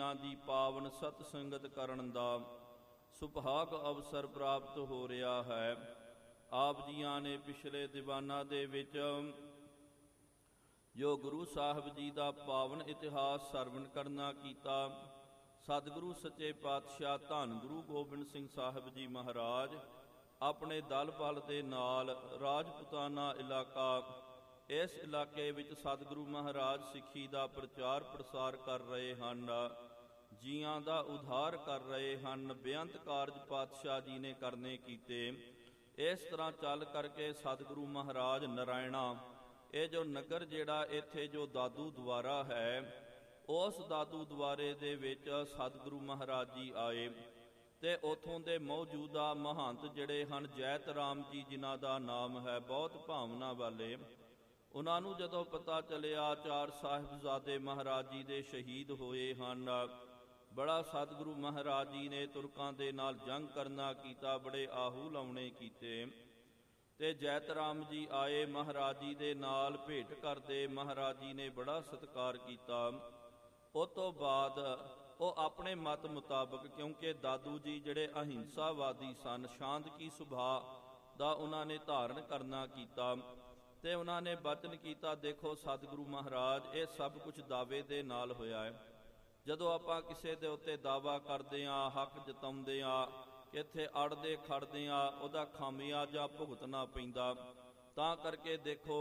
ਜੀਆਂ ਦੀ ਪਾਵਨ ਸਤ ਸੰਗਤ ਕਰਨ ਦਾ ਸੁਭਾਗ ਅਵਸਰ ਪ੍ਰਾਪਤ ਹੋ ਰਿਹਾ ਹੈ। ਆਪ ਜੀਆਂ ਨੇ ਪਿਛਲੇ ਦੀਵਾਨਾਂ ਦੇ ਵਿੱਚ ਜੋ ਗੁਰੂ ਸਾਹਿਬ ਜੀ ਦਾ ਪਾਵਨ ਇਤਿਹਾਸ ਸਰਵਣ ਕਰਨਾ ਕੀਤਾ, ਸਤਿਗੁਰੂ ਸੱਚੇ ਪਾਤਸ਼ਾਹ ਧੰਨ ਗੁਰੂ ਗੋਬਿੰਦ ਸਿੰਘ ਸਾਹਿਬ ਜੀ ਮਹਾਰਾਜ ਆਪਣੇ ਦਲ ਬਲ ਦੇ ਨਾਲ ਰਾਜਪੂਤਾਨਾ ਇਲਾਕਾ, ਇਸ ਇਲਾਕੇ ਵਿੱਚ ਸਤਿਗੁਰੂ ਮਹਾਰਾਜ ਸਿੱਖੀ ਦਾ ਪ੍ਰਚਾਰ ਪ੍ਰਸਾਰ ਕਰ ਰਹੇ ਹਨ, ਜੀਆਂ ਦਾ ਉਧਾਰ ਕਰ ਰਹੇ ਹਨ। ਬੇਅੰਤ ਕਾਰਜ ਪਾਤਸ਼ਾਹ ਜੀ ਨੇ ਕਰਨੇ ਕੀਤੇ। ਇਸ ਤਰ੍ਹਾਂ ਚੱਲ ਕਰਕੇ ਸਤਿਗੁਰੂ ਮਹਾਰਾਜ ਨਰਾਇਣਾ, ਇਹ ਜੋ ਨਗਰ ਜਿਹੜਾ ਇੱਥੇ ਜੋ ਦਾਦੂ ਦੁਆਰਾ ਹੈ, ਉਸ ਦਾਦੂ ਦੁਆਰੇ ਦੇ ਵਿੱਚ ਸਤਿਗੁਰੂ ਮਹਾਰਾਜ ਜੀ ਆਏ ਤੇ ਉੱਥੋਂ ਦੇ ਮੌਜੂਦਾ ਮਹੰਤ ਜਿਹੜੇ ਹਨ ਜੈਤ ਰਾਮ ਜੀ, ਜਿਨ੍ਹਾਂ ਦਾ ਨਾਮ ਹੈ, ਬਹੁਤ ਭਾਵਨਾ ਵਾਲੇ, ਉਹਨਾਂ ਨੂੰ ਜਦੋਂ ਪਤਾ ਚੱਲਿਆ 4 ਸਾਹਿਬਜ਼ਾਦੇ ਮਹਾਰਾਜ ਜੀ ਦੇ ਸ਼ਹੀਦ ਹੋਏ ਹਨ, ਬੜਾ ਸਤਿਗੁਰੂ ਮਹਾਰਾਜ ਜੀ ਨੇ ਤੁਰਕਾਂ ਦੇ ਨਾਲ ਜੰਗ ਕਰਨਾ ਕੀਤਾ, ਬੜੇ ਆਹੂ ਲਾਉਣੇ ਕੀਤੇ ਤੇ ਜੈਤ ਰਾਮ ਜੀ ਆਏ ਮਹਾਰਾਜ ਜੀ ਦੇ ਨਾਲ ਭੇਟ ਕਰਦੇ। ਮਹਾਰਾਜ ਜੀ ਨੇ ਬੜਾ ਸਤਿਕਾਰ ਕੀਤਾ। ਉਸ ਤੋਂ ਬਾਅਦ ਉਹ ਆਪਣੇ ਮਤ ਮੁਤਾਬਕ, ਕਿਉਂਕਿ ਦਾਦੂ ਜੀ ਜਿਹੜੇ ਅਹਿੰਸਾਵਾਦੀ ਸਨ, ਸ਼ਾਂਤਕੀ ਸੁਭਾਅ ਦਾ ਉਹਨਾਂ ਨੇ ਧਾਰਨ ਕਰਨਾ ਕੀਤਾ ਤੇ ਉਹਨਾਂ ਨੇ ਬਚਨ ਕੀਤਾ, ਦੇਖੋ ਸਤਿਗੁਰੂ ਮਹਾਰਾਜ, ਇਹ ਸਭ ਕੁਝ ਦਾਅਵੇ ਦੇ ਨਾਲ ਹੋਇਆ ਹੈ। ਜਦੋਂ ਆਪਾਂ ਕਿਸੇ ਦੇ ਉੱਤੇ ਦਾਅਵਾ ਕਰਦੇ ਹਾਂ, ਹੱਕ ਜਤਾਉਂਦੇ ਹਾਂ, ਇੱਥੇ ਅੜਦੇ ਖੜਦੇ ਹਾਂ, ਉਹਦਾ ਖਾਮਿਆਜਾ ਭੁਗਤਣਾ ਪੈਂਦਾ। ਤਾਂ ਕਰਕੇ ਦੇਖੋ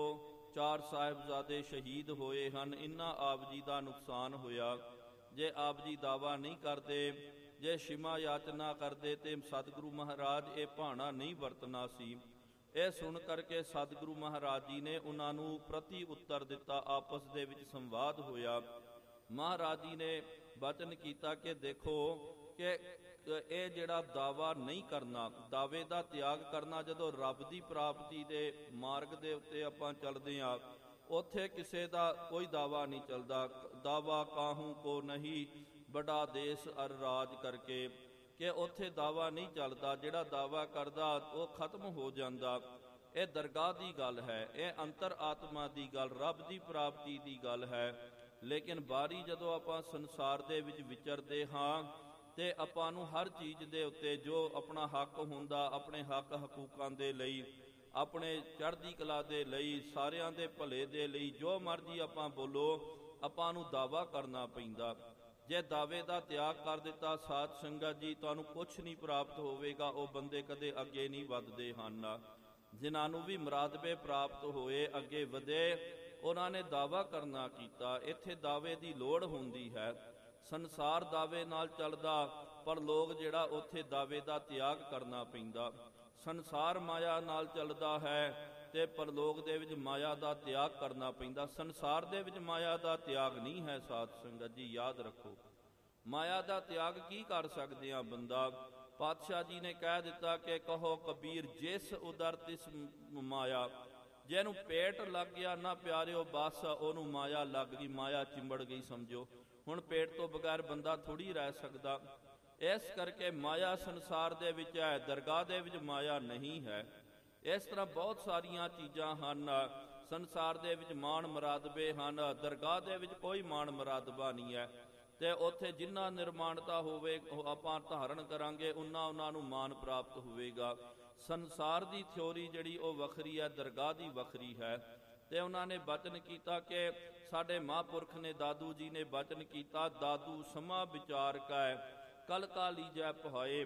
4 ਸਾਹਿਬਜ਼ਾਦੇ ਸ਼ਹੀਦ ਹੋਏ ਹਨ, ਇੰਨਾ ਆਪ ਜੀ ਦਾ ਨੁਕਸਾਨ ਹੋਇਆ। ਜੇ ਆਪ ਜੀ ਦਾਵਾ ਨਹੀਂ ਕਰਦੇ, ਜੇ ਸ਼ਿਮਾ ਯਾਚਨਾ ਕਰਦੇ ਤੇ ਸਤਿਗੁਰੂ ਮਹਾਰਾਜ ਇਹ ਭਾਣਾ ਨਹੀਂ ਵਰਤਣਾ ਸੀ। ਇਹ ਸੁਣ ਕਰਕੇ ਸਤਿਗੁਰੂ ਮਹਾਰਾਜ ਜੀ ਨੇ ਉਹਨਾਂ ਨੂੰ ਪ੍ਰਤੀ ਉੱਤਰ ਦਿੱਤਾ। ਆਪਸ ਦੇ ਵਿੱਚ ਸੰਵਾਦ ਹੋਇਆ। ਮਹਾਰਾਜ ਜੀ ਨੇ ਬਚਨ ਕੀਤਾ ਕਿ ਦੇਖੋ ਕਿ ਇਹ ਜਿਹੜਾ ਦਾਵਾ ਨਹੀਂ ਕਰਨਾ, ਦਾਵੇ ਦਾ ਤਿਆਗ ਕਰਨਾ, ਜਦੋਂ ਰੱਬ ਦੀ ਪ੍ਰਾਪਤੀ ਦੇ ਮਾਰਗ ਦੇ ਉੱਤੇ ਆਪਾਂ ਚੱਲਦੇ ਹਾਂ, ਉੱਥੇ ਕਿਸੇ ਦਾ ਕੋਈ ਦਾਵਾ ਨਹੀਂ ਚੱਲਦਾ। ਦਾਵਾ ਕਾਹੂ ਕੋ ਨਹੀਂ ਬੜਾ ਦੇਸ ਅਰ ਰਾਜ ਕਰਕੇ, ਕਿ ਉੱਥੇ ਦਾਵਾ ਨਹੀਂ ਚੱਲਦਾ। ਜਿਹੜਾ ਦਾਵਾ ਕਰਦਾ ਉਹ ਖਤਮ ਹੋ ਜਾਂਦਾ। ਇਹ ਦਰਗਾਹ ਦੀ ਗੱਲ ਹੈ, ਇਹ ਅੰਤਰ ਆਤਮਾ ਦੀ ਗੱਲ, ਰੱਬ ਦੀ ਪ੍ਰਾਪਤੀ ਦੀ ਗੱਲ ਹੈ। ਲੇਕਿਨ ਬਾਹਰੀ ਜਦੋਂ ਆਪਾਂ ਸੰਸਾਰ ਦੇ ਵਿੱਚ ਵਿਚਰਦੇ ਹਾਂ ਤੇ ਆਪਾਂ ਨੂੰ ਹਰ ਚੀਜ਼ ਦੇ ਉੱਤੇ ਜੋ ਆਪਣਾ ਹੱਕ ਹੁੰਦਾ, ਆਪਣੇ ਹੱਕ ਹਕੂਕਾਂ ਦੇ ਲਈ, ਆਪਣੇ ਚੜ੍ਹਦੀ ਕਲਾ ਦੇ ਲਈ, ਸਾਰਿਆਂ ਦੇ ਭਲੇ ਦੇ ਲਈ, ਜੋ ਮਰਜ਼ੀ ਆਪਾਂ ਬੋਲੋ, ਆਪਾਂ ਨੂੰ ਦਾਵਾ ਕਰਨਾ ਪੈਂਦਾ। ਜੇ ਦਾਅਵੇ ਦਾ ਤਿਆਗ ਕਰ ਦਿੱਤਾ ਸਾਧ ਸੰਗਤ ਜੀ, ਤੁਹਾਨੂੰ ਕੁਛ ਨਹੀਂ ਪ੍ਰਾਪਤ ਹੋਵੇਗਾ। ਉਹ ਬੰਦੇ ਕਦੇ ਅੱਗੇ ਨਹੀਂ ਵੱਧਦੇ ਹਨ। ਜਿਨ੍ਹਾਂ ਨੂੰ ਵੀ ਮੁਰਾਦਬੇ ਪ੍ਰਾਪਤ ਹੋਏ, ਅੱਗੇ ਵਧੇ, ਉਹਨਾਂ ਨੇ ਦਾਵਾ ਕਰਨਾ ਕੀਤਾ। ਇੱਥੇ ਦਾਅਵੇ ਦੀ ਲੋੜ ਹੁੰਦੀ ਹੈ। ਸੰਸਾਰ ਦਾਅਵੇ ਨਾਲ ਚੱਲਦਾ, ਪਰ ਲੋਕ ਜਿਹੜਾ ਉੱਥੇ ਦਾਅਵੇ ਦਾ ਤਿਆਗ ਕਰਨਾ ਪੈਂਦਾ। ਸੰਸਾਰ ਮਾਇਆ ਨਾਲ ਚੱਲਦਾ ਹੈ ਤੇ ਪਰਲੋਕ ਦੇ ਵਿੱਚ ਮਾਇਆ ਦਾ ਤਿਆਗ ਕਰਨਾ ਪੈਂਦਾ। ਸੰਸਾਰ ਦੇ ਵਿੱਚ ਮਾਇਆ ਦਾ ਤਿਆਗ ਨਹੀਂ ਹੈ। ਸਾਧ ਸੰਗਤ ਜੀ ਯਾਦ ਰੱਖੋ, ਮਾਇਆ ਦਾ ਤਿਆਗ ਕੀ ਕਰ ਸਕਦੇ ਆ ਬੰਦਾ? ਪਾਤਸ਼ਾਹ ਜੀ ਨੇ ਕਹਿ ਦਿੱਤਾ ਕਿ ਕਹੋ ਕਬੀਰ, ਜਿਸ ਉਦਰ ਤਿਸ ਮਾਇਆ। ਜਿਹਨੂੰ ਪੇਟ ਲੱਗ ਗਿਆ ਨਾ ਪਿਆਰਿਓ, ਬਸ ਉਹਨੂੰ ਮਾਇਆ ਲੱਗ ਗਈ, ਮਾਇਆ ਚਿੰਬੜ ਗਈ ਸਮਝੋ। ਹੁਣ ਪੇਟ ਤੋਂ ਬਗੈਰ ਬੰਦਾ ਥੋੜ੍ਹੀ ਰਹਿ ਸਕਦਾ। ਇਸ ਕਰਕੇ ਮਾਇਆ ਸੰਸਾਰ ਦੇ ਵਿੱਚ ਹੈ, ਦਰਗਾਹ ਦੇ ਵਿੱਚ ਮਾਇਆ ਨਹੀਂ ਹੈ। ਇਸ ਤਰ੍ਹਾਂ ਬਹੁਤ ਸਾਰੀਆਂ ਚੀਜ਼ਾਂ ਹਨ। ਸੰਸਾਰ ਦੇ ਵਿੱਚ ਮਾਣ ਮੁਰਾਦਬੇ ਹਨ, ਦਰਗਾਹ ਦੇ ਵਿੱਚ ਕੋਈ ਮਾਣ ਮੁਰਾਦਬਾ ਨਹੀਂ ਹੈ। ਤੇ ਉੱਥੇ ਜਿੰਨਾ ਨਿਰਮਾਣਤਾ ਹੋਵੇ ਆਪਾਂ ਧਾਰਨ ਕਰਾਂਗੇ, ਉਹਨਾਂ ਨੂੰ ਮਾਣ ਪ੍ਰਾਪਤ ਹੋਵੇਗਾ। ਸੰਸਾਰ ਦੀ ਥਿਉਰੀ ਜਿਹੜੀ ਉਹ ਵੱਖਰੀ ਹੈ, ਦਰਗਾਹ ਦੀ ਵੱਖਰੀ ਹੈ। ਤੇ ਉਹਨਾਂ ਨੇ ਬਚਨ ਕੀਤਾ ਕਿ ਸਾਡੇ ਮਹਾਂਪੁਰਖ ਨੇ, ਦਾਦੂ ਜੀ ਨੇ ਬਚਨ ਕੀਤਾ, ਦਾਦੂ ਸਮਾ ਵਿਚਾਰ ਕੈ ਕਲ ਕਾ ਲੀਜੈ ਪਹਾਏ,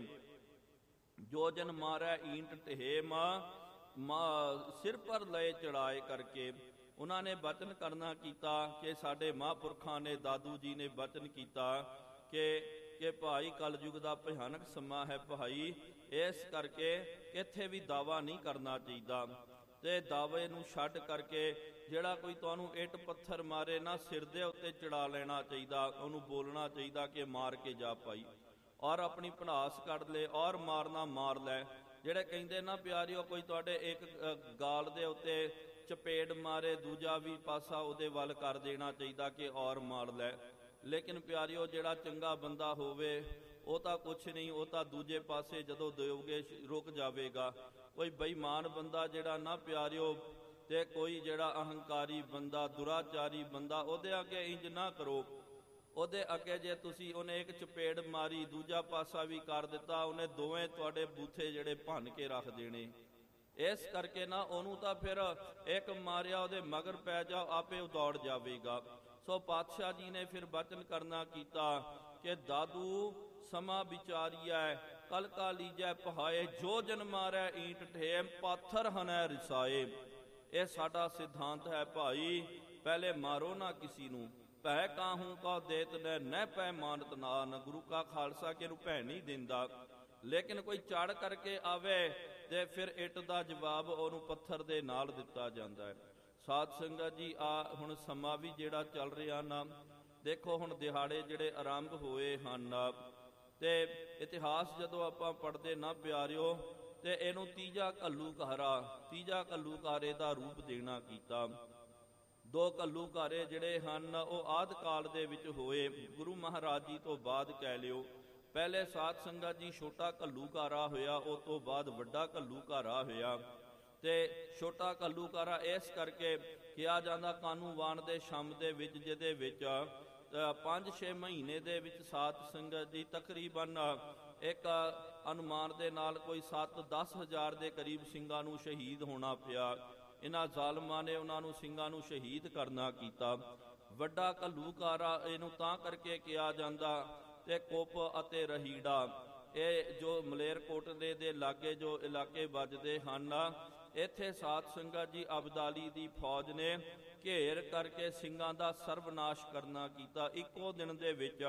ਜੋ ਜਨ ਮਾਰੈ ਈਂਟ ਢੇ ਮਾਂ ਸਿਰ ਪਰ ਲਏ ਚੜਾਏ ਕਰਕੇ। ਉਹਨਾਂ ਨੇ ਬਚਨ ਕਰਨਾ ਕੀਤਾ ਕਿ ਸਾਡੇ ਮਹਾਂਪੁਰਖਾਂ ਨੇ, ਦਾਦੂ ਜੀ ਨੇ ਬਚਨ ਕੀਤਾ ਕਿ ਭਾਈ ਕਲਯੁਗ ਦਾ ਭਿਆਨਕ ਸਮਾਂ ਹੈ ਭਾਈ, ਇਸ ਕਰਕੇ ਇੱਥੇ ਵੀ ਦਾਵਾ ਨਹੀਂ ਕਰਨਾ ਚਾਹੀਦਾ। ਤੇ ਦਾਅਵੇ ਨੂੰ ਛੱਡ ਕਰਕੇ ਜਿਹੜਾ ਕੋਈ ਤੁਹਾਨੂੰ ਇੱਟ ਪੱਥਰ ਮਾਰੇ ਨਾ, ਸਿਰ ਦੇ ਉੱਤੇ ਚੜਾ ਲੈਣਾ ਚਾਹੀਦਾ। ਉਹਨੂੰ ਬੋਲਣਾ ਚਾਹੀਦਾ ਕਿ ਮਾਰ ਕੇ ਜਾ ਭਾਈ, ਔਰ ਆਪਣੀ ਭੜਾਸ ਕੱਢ ਲੈ, ਔਰ ਮਾਰਨਾ ਮਾਰ ਲੈ। ਜਿਹੜੇ ਕਹਿੰਦੇ ਨਾ ਪਿਆਰਿਓ, ਕੋਈ ਤੁਹਾਡੇ ਇੱਕ ਗਾਲ ਦੇ ਉੱਤੇ ਚਪੇੜ ਮਾਰੇ, ਦੂਜਾ ਵੀ ਪਾਸਾ ਉਹਦੇ ਵੱਲ ਕਰ ਦੇਣਾ ਚਾਹੀਦਾ ਕਿ ਔਰ ਮਾਰ ਲੈ। ਲੇਕਿਨ ਪਿਆਰਿਓ, ਜਿਹੜਾ ਚੰਗਾ ਬੰਦਾ ਹੋਵੇ ਉਹ ਤਾਂ ਕੁਛ ਨਹੀਂ, ਉਹ ਤਾਂ ਦੂਜੇ ਪਾਸੇ ਜਦੋਂ ਦਿਓਗੇ ਰੁਕ ਜਾਵੇਗਾ। ਕੋਈ ਬੇਈਮਾਨ ਬੰਦਾ ਜਿਹੜਾ ਨਾ ਪਿਆਰਿਓ, ਤੇ ਕੋਈ ਜਿਹੜਾ ਅਹੰਕਾਰੀ ਬੰਦਾ, ਦੁਰਾਚਾਰੀ ਬੰਦਾ, ਉਹਦੇ ਅੱਗੇ ਇੰਜ ਨਾ ਕਰੋ। ਉਹਦੇ ਅੱਗੇ ਜੇ ਤੁਸੀਂ ਉਹਨੇ ਇੱਕ ਚਪੇੜ ਮਾਰੀ, ਦੂਜਾ ਪਾਸਾ ਵੀ ਕਰ ਦਿੱਤਾ, ਉਹਨੇ ਦੋਵੇਂ ਤੁਹਾਡੇ ਬੂਥੇ ਜਿਹੜੇ ਭੰਨ ਕੇ ਰੱਖ ਦੇਣੇ। ਇਸ ਕਰਕੇ ਨਾ ਉਹਨੂੰ ਤਾਂ ਫਿਰ ਇੱਕ ਮਾਰਿਆ ਉਹਦੇ ਮਗਰ ਪੈ ਜਾਓ, ਆਪੇ ਉਹ ਦੌੜ ਜਾਵੇਗਾ। ਸੋ ਪਾਤਸ਼ਾਹ ਜੀ ਨੇ ਫਿਰ ਬਚਨ ਕਰਨਾ ਕੀਤਾ ਕਿ ਦਾਦੂ ਸਮਾਂ ਵਿਚਾਰੀਐ ਕਲ ਕਾ ਲੀਜੈ ਪਹਾਏ, ਜੋ ਜਨ ਮਾਰੈ ਈਂਟ ਠੇਮ ਪਾਥਰ ਹਨੈ ਰਿਸਾਏ। ਇਹ ਸਾਡਾ ਸਿਧਾਂਤ ਹੈ ਭਾਈ, ਪਹਿਲੇ ਮਾਰੋ ਨਾ ਕਿਸੀ ਨੂੰ। ਭੈ ਕਾਹੂ ਕਾ ਦੇਤ ਨਹਿ ਪੈ ਮਾਨਤ ਨਾਨ। ਗੁਰੂ ਕਾ ਖਾਲਸਾ ਕਿ ਇਹਨੂੰ ਭੈ ਨਹੀਂ ਦਿੰਦਾ, ਲੇਕਿਨ ਕੋਈ ਚੜ ਕਰਕੇ ਆਵੇ ਤੇ ਫਿਰ ਇੱਟ ਦਾ ਜਵਾਬ ਉਹਨੂੰ ਪੱਥਰ ਦੇ ਨਾਲ ਦਿੱਤਾ ਜਾਂਦਾ ਹੈ। ਸਾਧ ਸੰਗਤ ਜੀ, ਆ ਹੁਣ ਸਮਾਂ ਵੀ ਜਿਹੜਾ ਚੱਲ ਰਿਹਾ ਨਾ, ਦੇਖੋ ਹੁਣ ਦਿਹਾੜੇ ਜਿਹੜੇ ਆਰੰਭ ਹੋਏ ਹਨ ਤੇ ਇਤਿਹਾਸ ਜਦੋਂ ਆਪਾਂ ਪੜ੍ਹਦੇ ਨਾ ਪਿਆਰਿਓ, ਤੇ ਇਹਨੂੰ ਤੀਜਾ ਤੀਜਾ ਘੱਲੂਘਾਰੇ ਦਾ ਰੂਪ ਦੇਣਾ ਕੀਤਾ। ਦੋ ਘੱਲੂਘਾਰੇ ਜਿਹੜੇ ਹਨ ਉਹ ਆਦਿ ਕਾਲ ਦੇ ਵਿੱਚ ਹੋਏ, ਗੁਰੂ ਮਹਾਰਾਜ ਜੀ ਤੋਂ ਬਾਅਦ ਕਹਿ ਲਿਓ। ਪਹਿਲੇ ਸਾਧ ਸੰਗਤ ਜੀ ਛੋਟਾ ਘੱਲੂਘਾਰਾ ਹੋਇਆ, ਉਸ ਤੋਂ ਬਾਅਦ ਵੱਡਾ ਘੱਲੂਘਾਰਾ ਹੋਇਆ। ਤੇ ਛੋਟਾ ਘੱਲੂਘਾਰਾ ਇਸ ਕਰਕੇ ਕਿਹਾ ਜਾਂਦਾ ਕਾਨੂੰਵਾਨ ਦੇ ਸ਼ਮ ਦੇ ਵਿੱਚ, ਜਿਹਦੇ ਵਿੱਚ 5-6 ਮਹੀਨੇ ਦੇ ਵਿੱਚ ਸਾਧ ਸੰਗਤ ਜੀ ਤਕਰੀਬਨ ਇੱਕ ਅਨੁਮਾਨ ਦੇ ਨਾਲ ਕੋਈ 7-10 ਹਜ਼ਾਰ ਦੇ ਕਰੀਬ ਸਿੰਘਾਂ ਨੂੰ ਸ਼ਹੀਦ ਹੋਣਾ ਪਿਆ। ਇਹਨਾਂ ਜ਼ਾਲਮਾਂ ਨੇ ਉਹਨਾਂ ਨੂੰ ਸਿੰਘਾਂ ਨੂੰ ਸ਼ਹੀਦ ਕਰਨਾ ਕੀਤਾ। ਵੱਡਾ ਘੱਲੂਘਾਰਾ ਇਹਨੂੰ ਤਾਂ ਕਰਕੇ ਕਿਹਾ ਜਾਂਦਾ, ਤੇ ਕੁੱਪ ਅਤੇ ਰਹੀੜਾ, ਇਹ ਜੋ ਮਲੇਰਕੋਟਲੇ ਦੇ ਲਾਗੇ ਜੋ ਇਲਾਕੇ ਵੱਜਦੇ ਹਨ, ਇੱਥੇ ਸਾਧ ਸੰਗਤ ਜੀ ਅਬਦਾਲੀ ਦੀ ਫੌਜ ਨੇ ਘੇਰ ਕਰਕੇ ਸਿੰਘਾਂ ਦਾ ਸਰਵਨਾਸ਼ ਕਰਨਾ ਕੀਤਾ। ਇੱਕੋ ਦਿਨ ਦੇ ਵਿੱਚ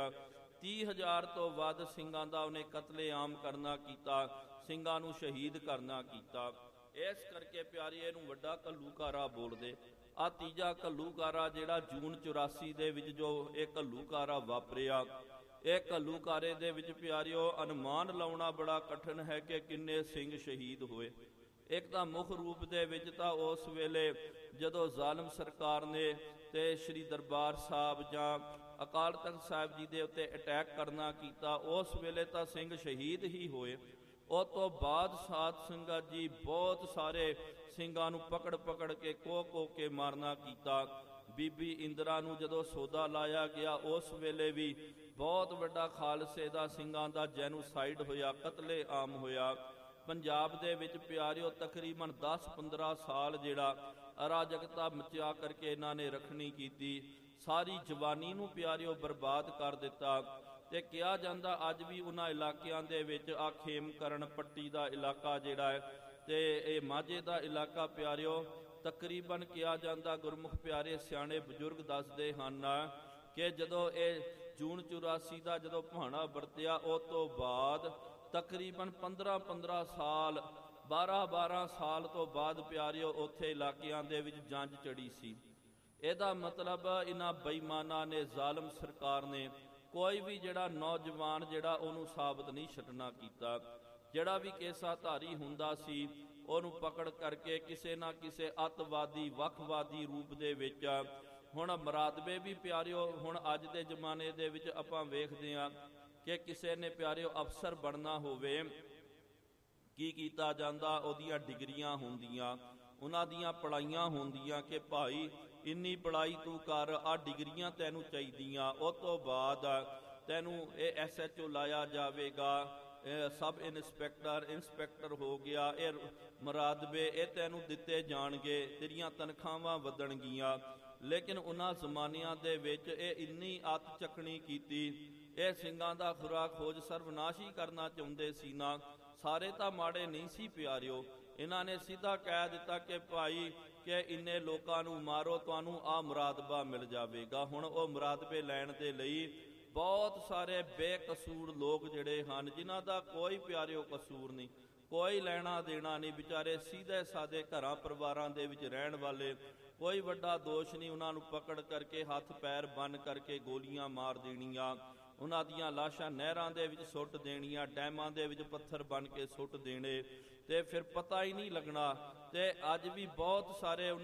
30,000 ਤੋਂ ਵੱਧ ਸਿੰਘਾਂ ਦਾ ਉਹਨੇ ਕਤਲੇਆਮ ਕਰਨਾ ਕੀਤਾ, ਸਿੰਘਾਂ ਨੂੰ ਸ਼ਹੀਦ ਕਰਨਾ ਕੀਤਾ। ਇਸ ਕਰਕੇ ਪਿਆਰੀ ਇਹਨੂੰ ਵੱਡਾ ਘੱਲੂਘਾਰਾ ਬੋਲਦੇ। ਆ ਤੀਜਾ ਘੱਲੂਘਾਰਾ ਜਿਹੜਾ ਜੂਨ 84 ਦੇ ਵਿੱਚ ਜੋ ਇਹ ਘੱਲੂਘਾਰਾ ਵਾਪਰਿਆ, ਇਹ ਘੱਲੂਘਾਰੇ ਦੇ ਵਿੱਚ ਪਿਆਰਿਓ ਅਨੁਮਾਨ ਲਾਉਣਾ ਬੜਾ ਕਠਿਨ ਹੈ ਕਿ ਕਿੰਨੇ ਸਿੰਘ ਸ਼ਹੀਦ ਹੋਏ। ਇੱਕ ਤਾਂ ਮੁੱਖ ਰੂਪ ਦੇ ਵਿੱਚ ਤਾਂ ਉਸ ਵੇਲੇ ਜਦੋਂ ਜ਼ਾਲਮ ਸਰਕਾਰ ਨੇ ਤੇ ਸ੍ਰੀ ਦਰਬਾਰ ਸਾਹਿਬ ਜਾਂ ਅਕਾਲ ਤਖਤ ਸਾਹਿਬ ਜੀ ਦੇ ਉੱਤੇ ਅਟੈਕ ਕਰਨਾ ਕੀਤਾ, ਉਸ ਵੇਲੇ ਤਾਂ ਸਿੰਘ ਸ਼ਹੀਦ ਹੀ ਹੋਏ। ਉਸ ਤੋਂ ਬਾਅਦ ਸਾਧ ਸੰਗਤ ਜੀ ਬਹੁਤ ਸਾਰੇ ਸਿੰਘਾਂ ਨੂੰ ਪਕੜ ਕੇ ਕੋਹ ਕੇ ਮਾਰਨਾ ਕੀਤਾ। ਬੀਬੀ ਇੰਦਰਾ ਨੂੰ ਜਦੋਂ ਸੌਦਾ ਲਾਇਆ ਗਿਆ, ਉਸ ਵੇਲੇ ਵੀ ਬਹੁਤ ਵੱਡਾ ਖਾਲਸੇ ਦਾ ਸਿੰਘਾਂ ਦਾ ਜੈਨੋਸਾਈਡ ਹੋਇਆ, ਕਤਲੇਆਮ ਹੋਇਆ। ਪੰਜਾਬ ਦੇ ਵਿੱਚ ਪਿਆਰਿਓ ਤਕਰੀਬਨ 10-15 ਸਾਲ ਜਿਹੜਾ ਅਰਾਜਕਤਾ ਮਚਿਆ ਕਰਕੇ ਇਹਨਾਂ ਨੇ ਰੱਖਣੀ ਕੀਤੀ, ਸਾਰੀ ਜਵਾਨੀ ਨੂੰ ਪਿਆਰਿਓ ਬਰਬਾਦ ਕਰ ਦਿੱਤਾ। ਤੇ ਕਿਹਾ ਜਾਂਦਾ ਅੱਜ ਵੀ ਉਹਨਾਂ ਇਲਾਕਿਆਂ ਦੇ ਵਿੱਚ ਆ ਖੇਮਕਰਨ ਪੱਟੀ ਦਾ ਇਲਾਕਾ ਜਿਹੜਾ ਹੈ ਤੇ ਇਹ ਮਾਝੇ ਦਾ ਇਲਾਕਾ ਪਿਆਰਿਓ, ਤਕਰੀਬਨ ਕਿਹਾ ਜਾਂਦਾ ਗੁਰਮੁਖ ਪਿਆਰੇ ਸਿਆਣੇ ਬਜ਼ੁਰਗ ਦੱਸਦੇ ਹਨ ਕਿ ਜਦੋਂ ਇਹ ਜੂਨ 84 ਦਾ ਜਦੋਂ ਭਾਣਾ ਵਰਤਿਆ, ਉਸ ਤੋਂ ਬਾਅਦ ਤਕਰੀਬਨ 15-15 ਸਾਲ 12-12 ਸਾਲ ਤੋਂ ਬਾਅਦ ਪਿਆਰਿਓ ਉੱਥੇ ਇਲਾਕਿਆਂ ਦੇ ਵਿੱਚ ਜੰਜ ਚੜੀ ਸੀ। ਇਹਦਾ ਮਤਲਬ ਇਹਨਾਂ ਬੇਈਮਾਨਾਂ ਨੇ, ਜ਼ਾਲਮ ਸਰਕਾਰ ਨੇ ਕੋਈ ਵੀ ਜਿਹੜਾ ਨੌਜਵਾਨ ਜਿਹੜਾ ਉਹਨੂੰ ਸਾਬਤ ਨਹੀਂ ਛੱਡਣਾ ਕੀਤਾ। ਜਿਹੜਾ ਵੀ ਕੇਸਾਧਾਰੀ ਹੁੰਦਾ ਸੀ ਉਹਨੂੰ ਪਕੜ ਕਰਕੇ ਕਿਸੇ ਨਾ ਕਿਸੇ ਅੱਤਵਾਦੀ ਵੱਖਵਾਦੀ ਰੂਪ ਦੇ ਵਿੱਚ, ਹੁਣ ਮੁਰਾਦਬੇ ਵੀ ਪਿਆਰਿਓ ਹੁਣ ਅੱਜ ਦੇ ਜ਼ਮਾਨੇ ਦੇ ਵਿੱਚ ਆਪਾਂ ਵੇਖਦੇ ਹਾਂ ਕਿ ਕਿਸੇ ਨੇ ਪਿਆਰਿਓ ਅਫਸਰ ਬਣਨਾ ਹੋਵੇ, ਕੀ ਕੀਤਾ ਜਾਂਦਾ, ਉਹਦੀਆਂ ਡਿਗਰੀਆਂ ਹੁੰਦੀਆਂ, ਉਹਨਾਂ ਦੀਆਂ ਪੜ੍ਹਾਈਆਂ ਹੁੰਦੀਆਂ ਕਿ ਭਾਈ ਇੰਨੀ ਪੜ੍ਹਾਈ ਤੂੰ ਕਰ, ਆਹ ਡਿਗਰੀਆਂ ਤੈਨੂੰ ਚਾਹੀਦੀਆਂ, ਉਸ ਤੋਂ ਬਾਅਦ ਤੈਨੂੰ ਇਹ SHO ਲਾਇਆ ਜਾਵੇਗਾ, ਸਬ ਇੰਸਪੈਕਟਰ ਹੋ ਗਿਆ, ਇਹ ਮੁਰਾਦਬੇ ਇਹ ਤੈਨੂੰ ਦਿੱਤੇ ਜਾਣਗੇ, ਤੇਰੀਆਂ ਤਨਖਾਹਾਂ ਵਧਣਗੀਆਂ। ਲੇਕਿਨ ਉਹਨਾਂ ਜ਼ਮਾਨਿਆਂ ਦੇ ਵਿੱਚ ਇਹ ਇੰਨੀ ਅੱਤ ਚੱਕਣੀ ਕੀਤੀ, ਇਹ ਸਿੰਘਾਂ ਦਾ ਖੁਰਾ ਖੋਜ ਸਰਵਨਾਸ਼ ਹੀ ਕਰਨਾ ਚਾਹੁੰਦੇ ਸੀ ਨਾ। ਸਾਰੇ ਤਾਂ ਮਾੜੇ ਨਹੀਂ ਸੀ ਪਿਆਰਿਓ, ਇਹਨਾਂ ਨੇ ਸਿੱਧਾ ਕਹਿ ਦਿੱਤਾ ਕਿ ਭਾਈ ਕਿ ਇੰਨੇ ਲੋਕਾਂ ਨੂੰ ਮਾਰੋ, ਤੁਹਾਨੂੰ ਆਹ ਮੁਰਾਦਬਾ ਮਿਲ ਜਾਵੇਗਾ। ਹੁਣ ਉਹ ਮੁਰਾਦਬੇ ਲੈਣ ਦੇ ਲਈ ਬਹੁਤ ਸਾਰੇ ਬੇਕਸੂਰ ਲੋਕ ਜਿਹੜੇ ਹਨ, ਜਿਨ੍ਹਾਂ ਦਾ ਕੋਈ ਪਿਆਰਿਓ ਕਸੂਰ ਨਹੀਂ, ਕੋਈ ਲੈਣਾ ਦੇਣਾ ਨਹੀਂ, ਵਿਚਾਰੇ ਸਿੱਧੇ ਸਾਦੇ ਘਰਾਂ ਪਰਿਵਾਰਾਂ ਦੇ ਵਿੱਚ ਰਹਿਣ ਵਾਲੇ, ਕੋਈ ਵੱਡਾ ਦੋਸ਼ ਨਹੀਂ, ਉਹਨਾਂ ਨੂੰ ਪਕੜ ਕਰਕੇ ਹੱਥ ਪੈਰ ਬੰਨ੍ਹ ਕਰਕੇ ਗੋਲੀਆਂ ਮਾਰ ਦੇਣੀਆਂ, ਉਹਨਾਂ ਦੀਆਂ ਲਾਸ਼ਾਂ ਨਹਿਰਾਂ ਦੇ ਵਿੱਚ ਸੁੱਟ ਦੇਣੀਆਂ, ਡੈਮਾਂ ਦੇ ਵਿੱਚ ਪੱਥਰ ਬੰਨ੍ਹ ਕੇ ਸੁੱਟ ਦੇਣੇ, ਤੇ ਫਿਰ ਪਤਾ ਹੀ ਨਹੀਂ ਲੱਗਣਾ। ਤੇ ਅੱਜ ਵੀ ਬਹੁਤ ਸਾਰੇ